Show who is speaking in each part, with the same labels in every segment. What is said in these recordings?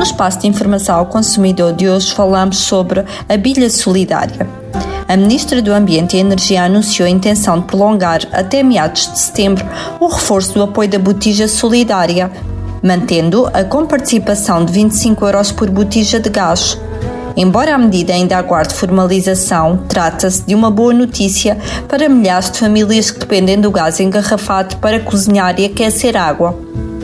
Speaker 1: espaço de informação ao consumidor de hoje falamos sobre a bilha solidária. A Ministra do Ambiente e Energia anunciou a intenção de prolongar até meados de setembro o reforço do apoio da botija solidária, mantendo a comparticipação de 25 € por botija de gás. Embora a medida ainda aguarde formalização, trata-se de uma boa notícia para milhares de famílias que dependem do gás engarrafado para cozinhar e aquecer água.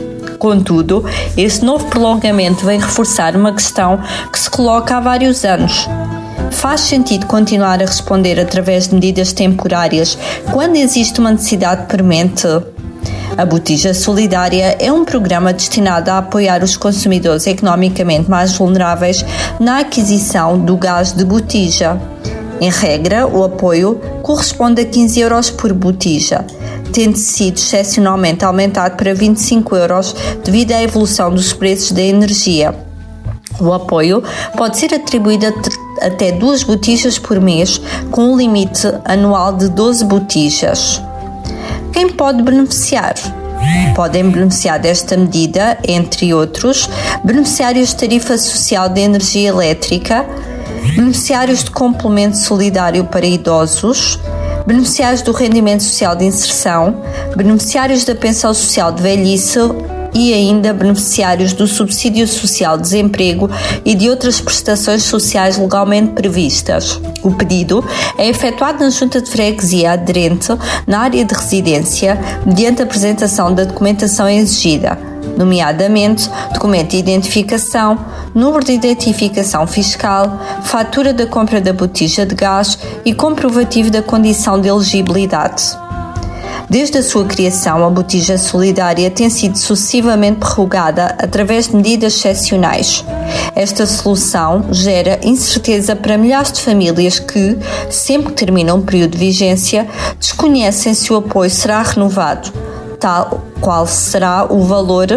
Speaker 1: Contudo, este novo prolongamento vem reforçar uma questão que se coloca há vários anos. Faz sentido continuar a responder através de medidas temporárias quando existe uma necessidade premente? A Botija Solidária é um programa destinado a apoiar os consumidores economicamente mais vulneráveis na aquisição do gás de botija. Em regra, o apoio corresponde a 15 € por botija, tendo sido excepcionalmente aumentado para 25 € devido à evolução dos preços da energia. O apoio pode ser atribuído até 2 botijas por mês, com um limite anual de 12 botijas. Quem pode beneficiar? Podem beneficiar desta medida, entre outros, beneficiários de tarifa social de energia elétrica, beneficiários de complemento solidário para idosos, beneficiários do rendimento social de inserção, beneficiários da pensão social de velhice e ainda beneficiários do subsídio social de desemprego e de outras prestações sociais legalmente previstas. O pedido é efetuado na Junta de Freguesia aderente na área de residência mediante a apresentação da documentação exigida, nomeadamente documento de identificação, número de identificação fiscal, fatura da compra da botija de gás e comprovativo da condição de elegibilidade. Desde a sua criação, a Botija Solidária tem sido sucessivamente prorrogada através de medidas excepcionais. Esta solução gera incerteza para milhares de famílias que, sempre que termina um período de vigência, desconhecem se o apoio será renovado, tal qual será o valor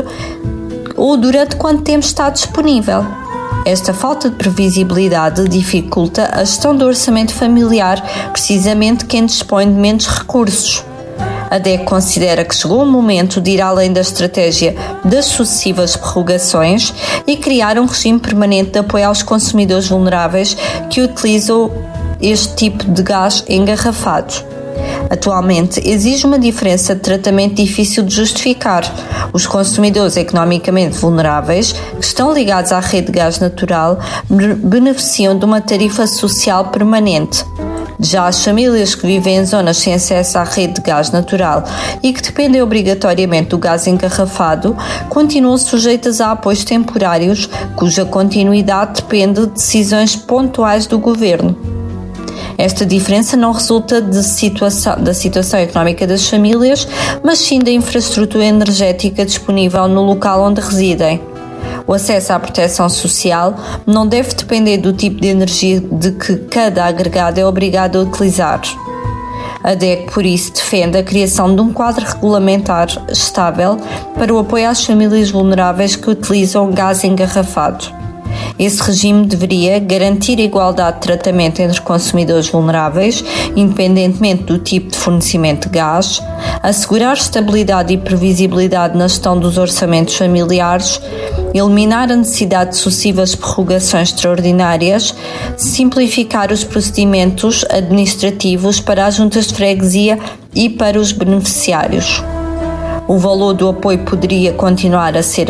Speaker 1: ou durante quanto tempo está disponível. Esta falta de previsibilidade dificulta a gestão do orçamento familiar, precisamente quem dispõe de menos recursos. A DEC considera que chegou o momento de ir além da estratégia das sucessivas prorrogações e criar um regime permanente de apoio aos consumidores vulneráveis que utilizam este tipo de gás engarrafado. Atualmente, exige uma diferença de tratamento difícil de justificar. Os consumidores economicamente vulneráveis, que estão ligados à rede de gás natural, beneficiam de uma tarifa social permanente. Já as famílias que vivem em zonas sem acesso à rede de gás natural e que dependem obrigatoriamente do gás engarrafado continuam sujeitas a apoios temporários, cuja continuidade depende de decisões pontuais do Governo. Esta diferença não resulta da situação económica das famílias, mas sim da infraestrutura energética disponível no local onde residem. O acesso à proteção social não deve depender do tipo de energia de que cada agregado é obrigado a utilizar. A DEC, por isso, defende a criação de um quadro regulamentar estável para o apoio às famílias vulneráveis que utilizam gás engarrafado. Esse regime deveria garantir a igualdade de tratamento entre consumidores vulneráveis, independentemente do tipo de fornecimento de gás, assegurar estabilidade e previsibilidade na gestão dos orçamentos familiares, eliminar a necessidade de sucessivas prorrogações extraordinárias, simplificar os procedimentos administrativos para as juntas de freguesia e para os beneficiários. O valor do apoio poderia continuar a ser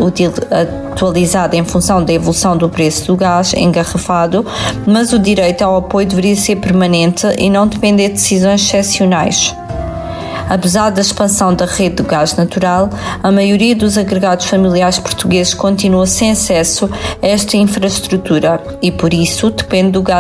Speaker 1: atualizado em função da evolução do preço do gás engarrafado, mas o direito ao apoio deveria ser permanente e não depender de decisões excepcionais. Apesar da expansão da rede do gás natural, a maioria dos agregados familiares portugueses continua sem acesso a esta infraestrutura e, por isso, depende do gás